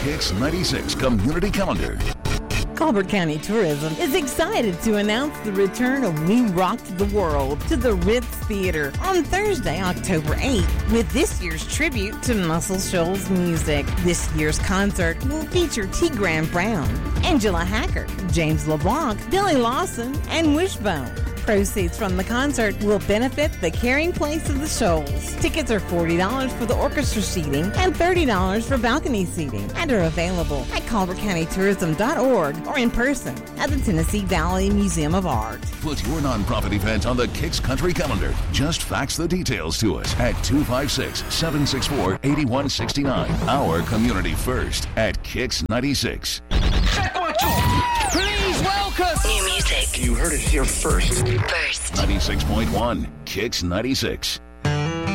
Kix 96 Community Calendar. Colbert County Tourism is excited to announce the return of We Rocked the World to the Ritz Theater on Thursday, October 8th, with this year's tribute to Muscle Shoals music. This year's concert will feature T. Graham Brown, Angela Hackert, James LeBlanc, Billy Lawson, and Wishbone. Proceeds from the concert will benefit the Caring Place of the Shoals. Tickets are $40 for the orchestra seating and $30 for balcony seating and are available at ColbertCountyTourism.org or in person at the Tennessee Valley Museum of Art. Put your nonprofit event on the Kix Country Calendar. Just fax the details to us at 256-764-8169. Our community first at Kix 96. Check 1, 2. Please welcome new music. You heard it here first. 96.1 Kix 96.